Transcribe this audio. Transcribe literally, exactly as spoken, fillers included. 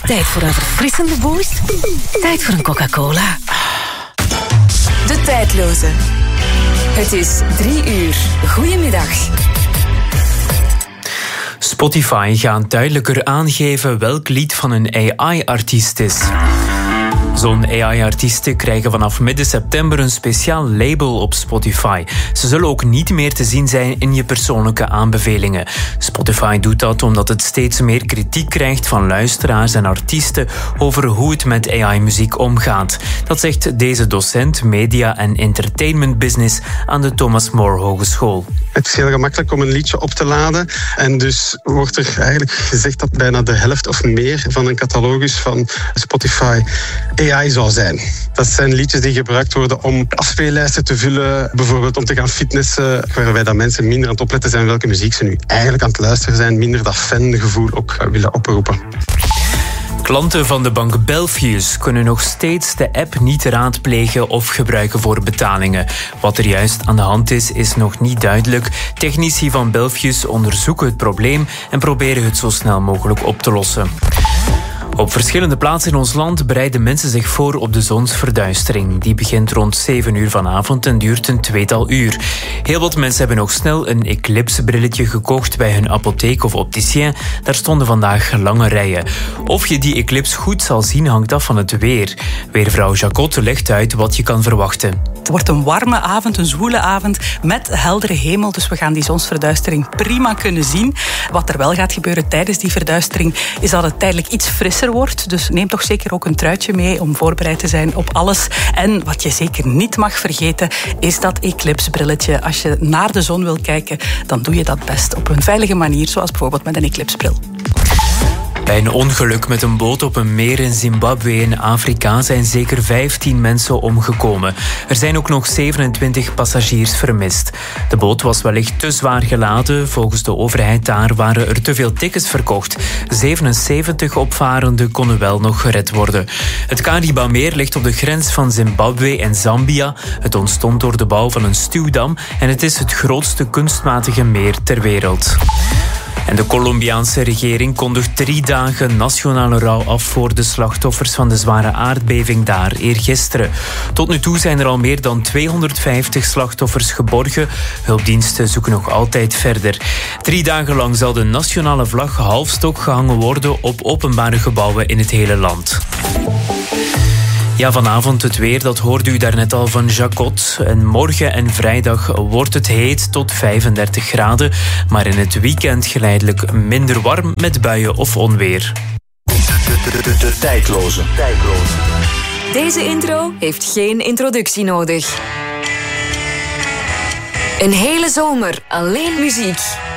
Tijd voor een verfrissende boost? Tijd voor een Coca-Cola. De tijdloze. Het is drie uur. Goedemiddag. Spotify gaat duidelijker aangeven welk lied van een A I-artiest is. Zo'n A I-artiesten krijgen vanaf midden september een speciaal label op Spotify. Ze zullen ook niet meer te zien zijn in je persoonlijke aanbevelingen. Spotify doet dat omdat het steeds meer kritiek krijgt van luisteraars en artiesten over hoe het met A I-muziek omgaat. Dat zegt deze docent media en entertainment business aan de Thomas More Hogeschool. Het is heel gemakkelijk om een liedje op te laden. En dus wordt er eigenlijk gezegd dat bijna de helft of meer van een catalogus van Spotify A I zou zijn. Dat zijn liedjes die gebruikt worden om afspeellijsten te vullen, bijvoorbeeld om te gaan fitnessen, waarbij dat mensen minder aan het opletten zijn welke muziek ze nu eigenlijk aan het luisteren zijn, minder dat fangevoel ook willen oproepen. Klanten van de bank Belfius kunnen nog steeds de app niet raadplegen of gebruiken voor betalingen. Wat er juist aan de hand is, is nog niet duidelijk. Technici van Belfius onderzoeken het probleem en proberen het zo snel mogelijk op te lossen. Op verschillende plaatsen in ons land bereiden mensen zich voor op de zonsverduistering. Die begint rond zeven uur vanavond en duurt een tweetal uur. Heel wat mensen hebben nog snel een eclipsebrilletje gekocht bij hun apotheek of opticien. Daar stonden vandaag lange rijen. Of je die eclips goed zal zien hangt af van het weer. Weervrouw Jacotte legt uit wat je kan verwachten. Het wordt een warme avond, een zwoele avond met heldere hemel. Dus we gaan die zonsverduistering prima kunnen zien. Wat er wel gaat gebeuren tijdens die verduistering is dat het tijdelijk iets frisser wordt. Dus neem toch zeker ook een truitje mee om voorbereid te zijn op alles. En wat je zeker niet mag vergeten is dat eclipsebrilletje. Als je naar de zon wil kijken, dan doe je dat best op een veilige manier, zoals bijvoorbeeld met een eclipsebril. Bij een ongeluk met een boot op een meer in Zimbabwe in Afrika zijn zeker vijftien mensen omgekomen. Er zijn ook nog zevenentwintig passagiers vermist. De boot was wellicht te zwaar geladen. Volgens de overheid daar waren er te veel tickets verkocht. zevenenzeventig opvarenden konden wel nog gered worden. Het Karibameer ligt op de grens van Zimbabwe en Zambia. Het ontstond door de bouw van een stuwdam en het is het grootste kunstmatige meer ter wereld. En de Colombiaanse regering kondigt drie dagen nationale rouw af voor de slachtoffers van de zware aardbeving daar eergisteren. Tot nu toe zijn er al meer dan tweehonderdvijftig slachtoffers geborgen. Hulpdiensten zoeken nog altijd verder. Drie dagen lang zal de nationale vlag halfstok gehangen worden op openbare gebouwen in het hele land. Ja, vanavond het weer, dat hoorde u daarnet al van Jacotte. En morgen en vrijdag wordt het heet tot vijfendertig graden. Maar in het weekend geleidelijk minder warm met buien of onweer. De, de, de, de, de tijdloze. tijdloze. Deze intro heeft geen introductie nodig. Een hele zomer alleen muziek.